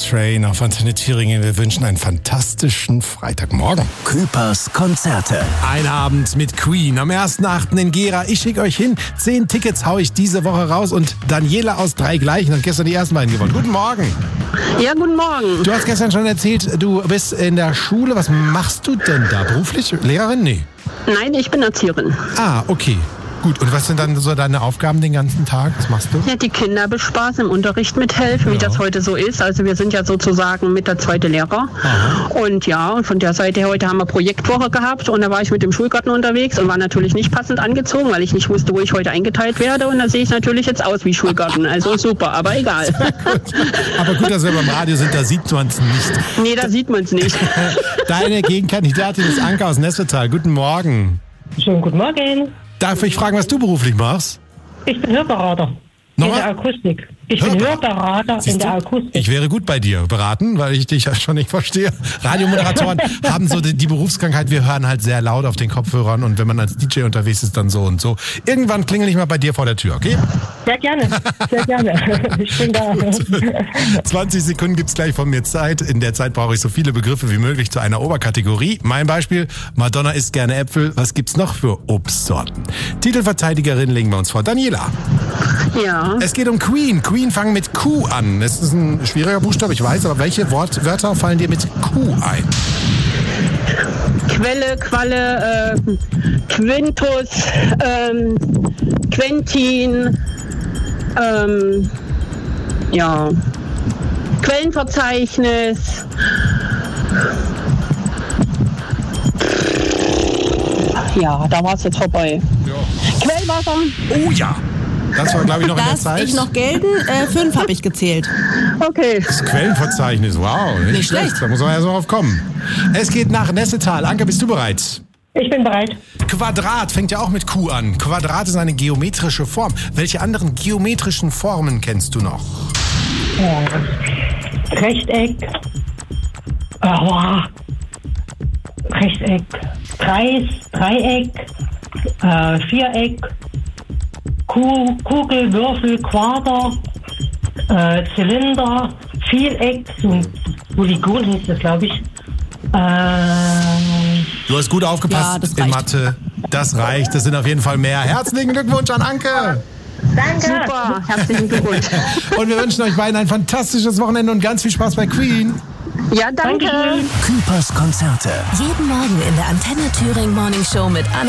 Train auf Antenne Thüringen. Wir wünschen einen fantastischen Freitagmorgen. Küpers Konzerte. Ein Abend mit Queen am 1.8. in Gera. Ich schicke euch hin. 10 Tickets haue ich diese Woche raus. Und Daniela aus Dreigleichen hat gestern die ersten beiden gewonnen. Guten Morgen. Ja, guten Morgen. Du hast gestern schon erzählt, du bist in der Schule. Was machst du denn da? Beruflich? Lehrerin? Nee. Nein, ich bin Erzieherin. Ah, okay. Gut, und was sind dann so deine Aufgaben den ganzen Tag? Was machst du? Ja, die Kinder bespaßen, im Unterricht mithelfen, wie das heute so ist. Also wir sind ja sozusagen mit der zweite Lehrer. Aha. Und ja, und von der Seite her, heute haben wir Projektwoche gehabt und da war ich mit dem Schulgarten unterwegs und war natürlich nicht passend angezogen, weil ich nicht wusste, wo ich heute eingeteilt werde. Und da sehe ich natürlich jetzt aus wie Schulgarten. Also super, aber egal. Gut. Aber gut, dass wir beim Radio sind, da sieht man es nicht. Nee, da sieht man es nicht. Deine Gegenkandidatin ist Anke aus Nessetal. Guten Morgen. Schönen guten Morgen. Darf ich fragen, was du beruflich machst? Ich bin Hörberater in der Akustik. Ich bin Hörberater in der Akustik. Ich wäre gut bei dir beraten, weil ich dich ja schon nicht verstehe. Radiomoderatoren haben so die Berufskrankheit, wir hören halt sehr laut auf den Kopfhörern und wenn man als DJ unterwegs ist, dann so und so. Irgendwann klingel ich mal bei dir vor der Tür, okay? Sehr gerne, sehr gerne. Ich bin da. 20 Sekunden gibt's gleich von mir Zeit. In der Zeit brauche ich so viele Begriffe wie möglich zu einer Oberkategorie. Mein Beispiel, Madonna isst gerne Äpfel. Was gibt's noch für Obstsorten? Titelverteidigerin legen wir uns vor. Daniela. Ja. Es geht um Queen. Queen fangen mit Q an. Es ist ein schwieriger Buchstabe, ich weiß, aber welche Wörter fallen dir mit Q ein? Quelle, Qualle, Quintus, Quentin, ja, Quellenverzeichnis. Ja, da war es jetzt vorbei. Ja. Quellwasser. Oh ja. Das war, glaube ich, noch in der Zeit. Lass ich noch gelten. 5 habe ich gezählt. Okay. Das Quellenverzeichnis, wow. Nicht schlecht. Da muss man ja so drauf kommen. Es geht nach Nessetal. Anke, bist du bereit? Ich bin bereit. Quadrat fängt ja auch mit Q an. Quadrat ist eine geometrische Form. Welche anderen geometrischen Formen kennst du noch? Rechteck. Rechteck. Kreis. Dreieck. Viereck. Kugel, Würfel, Quader, Zylinder, Vieleck, Polygon hieß das, glaube ich. Du hast gut aufgepasst in Mathe. Das reicht, das sind auf jeden Fall mehr. Herzlichen Glückwunsch an Anke. Danke. Super, herzlichen Glückwunsch. Und wir wünschen euch beiden ein fantastisches Wochenende und ganz viel Spaß bei Queen. Ja, danke. Küpers Konzerte. Jeden Morgen in der Antenne Thüringen Morning Show mit Anne.